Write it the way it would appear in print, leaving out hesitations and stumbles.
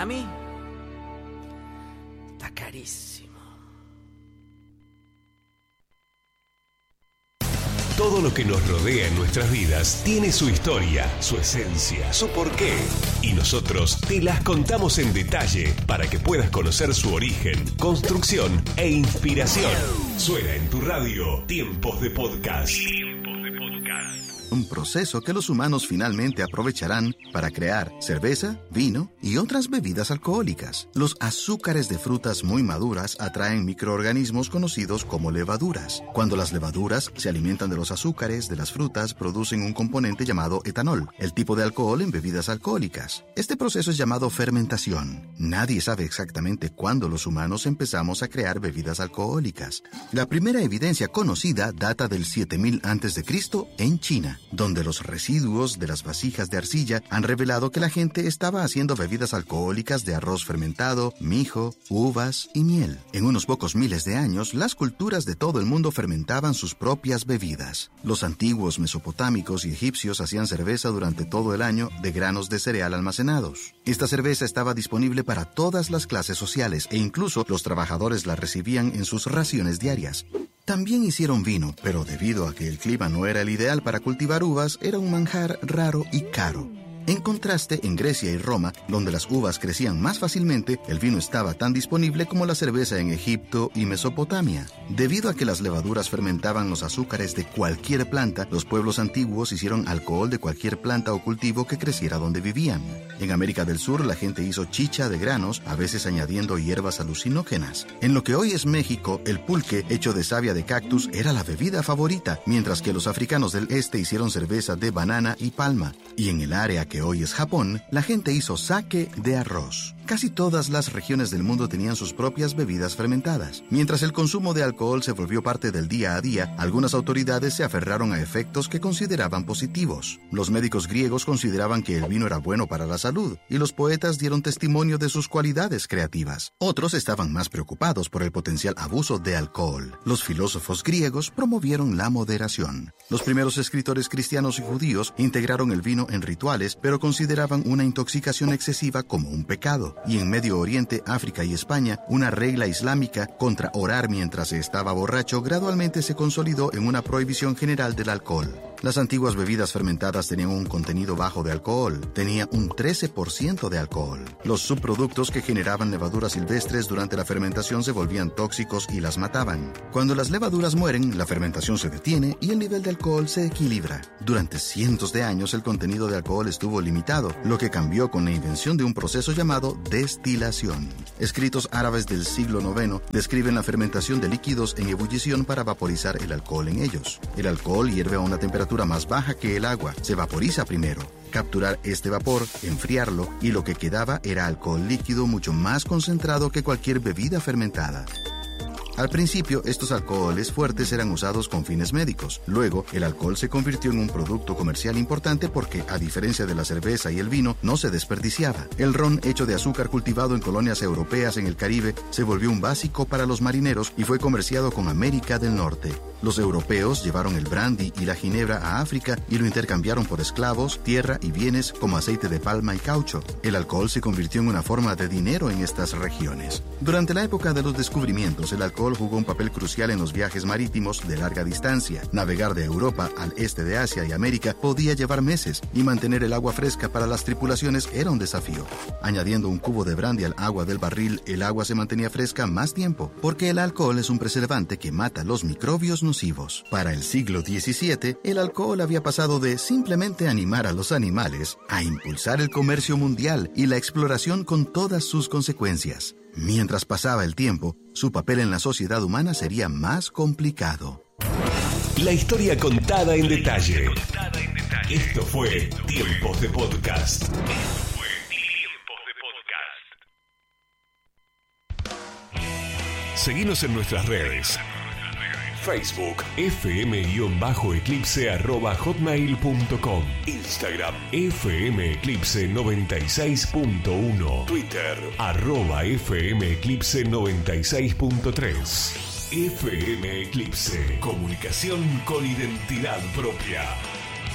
Miami está carísimo. Todo lo que nos rodea en nuestras vidas tiene su historia, su esencia, su porqué. Y nosotros te las contamos en detalle para que puedas conocer su origen, construcción e inspiración. Suena en tu radio Tiempos de Podcast. Un proceso que los humanos finalmente aprovecharán para crear cerveza, vino y otras bebidas alcohólicas. Los azúcares de frutas muy maduras atraen microorganismos conocidos como levaduras. Cuando las levaduras se alimentan de los azúcares de las frutas, producen un componente llamado etanol, el tipo de alcohol en bebidas alcohólicas. Este proceso es llamado fermentación. Nadie sabe exactamente cuándo los humanos empezamos a crear bebidas alcohólicas. La primera evidencia conocida data del 7000 a.C. en China, donde los residuos de las vasijas de arcilla han revelado que la gente estaba haciendo bebidas alcohólicas de arroz fermentado, mijo, uvas y miel. En unos pocos miles de años, las culturas de todo el mundo fermentaban sus propias bebidas. Los antiguos mesopotámicos y egipcios hacían cerveza durante todo el año de granos de cereal almacenados. Esta cerveza estaba disponible para todas las clases sociales e incluso los trabajadores la recibían en sus raciones diarias. También hicieron vino, pero debido a que el clima no era el ideal para cultivar uvas, era un manjar raro y caro. En contraste, en Grecia y Roma, donde las uvas crecían más fácilmente, el vino estaba tan disponible como la cerveza en Egipto y Mesopotamia. Debido a que las levaduras fermentaban los azúcares de cualquier planta, los pueblos antiguos hicieron alcohol de cualquier planta o cultivo que creciera donde vivían. En América del Sur, la gente hizo chicha de granos, a veces añadiendo hierbas alucinógenas. En lo que hoy es México, el pulque, hecho de savia de cactus, era la bebida favorita, mientras que los africanos del este hicieron cerveza de banana y palma. Y en el área que hoy es Japón, la gente hizo sake de arroz. Casi todas las regiones del mundo tenían sus propias bebidas fermentadas. Mientras el consumo de alcohol se volvió parte del día a día, algunas autoridades se aferraron a efectos que consideraban positivos. Los médicos griegos consideraban que el vino era bueno para la salud, y los poetas dieron testimonio de sus cualidades creativas. Otros estaban más preocupados por el potencial abuso de alcohol. Los filósofos griegos promovieron la moderación. Los primeros escritores cristianos y judíos integraron el vino en rituales, pero consideraban una intoxicación excesiva como un pecado. Y en Medio Oriente, África y España, una regla islámica contra orar mientras se estaba borracho gradualmente se consolidó en una prohibición general del alcohol. Las antiguas bebidas fermentadas tenían un contenido bajo de alcohol, tenía un 13% de alcohol. Los subproductos que generaban levaduras silvestres durante la fermentación se volvían tóxicos y las mataban. Cuando las levaduras mueren, la fermentación se detiene y el nivel de alcohol se equilibra. Durante cientos de años el contenido de alcohol estuvo limitado, lo que cambió con la invención de un proceso llamado destilación. Escritos árabes del siglo IX describen la fermentación de líquidos en ebullición para vaporizar el alcohol en ellos. El alcohol hierve a una temperatura más baja que el agua, se vaporiza primero. Capturar este vapor, enfriarlo y lo que quedaba era alcohol líquido mucho más concentrado que cualquier bebida fermentada. Al principio, estos alcoholes fuertes eran usados con fines médicos. Luego, el alcohol se convirtió en un producto comercial importante porque, a diferencia de la cerveza y el vino, no se desperdiciaba. El ron hecho de azúcar cultivado en colonias europeas en el Caribe se volvió un básico para los marineros y fue comerciado con América del Norte. Los europeos llevaron el brandy y la ginebra a África y lo intercambiaron por esclavos, tierra y bienes como aceite de palma y caucho. El alcohol se convirtió en una forma de dinero en estas regiones. Durante la época de los descubrimientos, el alcohol jugó un papel crucial en los viajes marítimos de larga distancia. Navegar de Europa al este de Asia y América podía llevar meses y mantener el agua fresca para las tripulaciones era un desafío. Añadiendo un cubo de brandy al agua del barril, el agua se mantenía fresca más tiempo, porque el alcohol es un preservante que mata los microbios nocivos. Para el siglo XVII, el alcohol había pasado de simplemente animar a los animales a impulsar el comercio mundial y la exploración con todas sus consecuencias. Mientras pasaba el tiempo, su papel en la sociedad humana sería más complicado. La historia contada en detalle. Esto fue Tiempos de Podcast. Seguinos en nuestras redes. Facebook, fm_eclipse@hotmail.com. Instagram, fmeclipse96.1. Twitter, @fmeclipse96.3. FM Eclipse, comunicación con identidad propia.